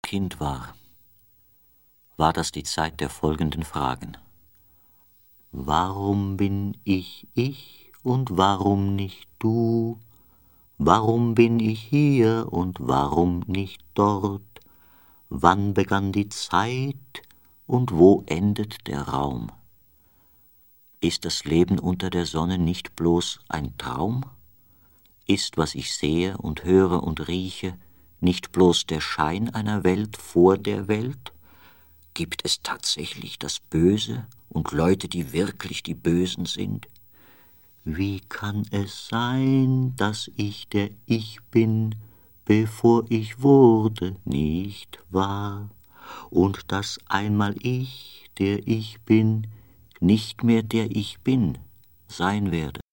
Kind war das die Zeit der folgenden Fragen. Warum bin ich und warum nicht du? Warum bin ich hier und warum nicht dort? Wann begann die Zeit und wo endet der Raum? Ist das Leben unter der Sonne nicht bloß ein Traum? Ist, was ich sehe und höre und rieche, nicht bloß der Schein einer Welt vor der Welt? Gibt es tatsächlich das Böse und Leute, die wirklich die Bösen sind? Wie kann es sein, dass ich der Ich bin, bevor ich wurde, nicht wahr? Und dass einmal ich, der ich bin, nicht mehr der ich bin, sein werde?